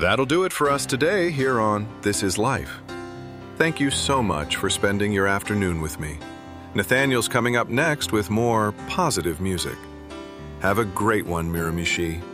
That'll do it for us today here on This Is Life. Thank you so much for spending your afternoon with me. Nathaniel's coming up next with more positive music. Have a great one, Miramichi.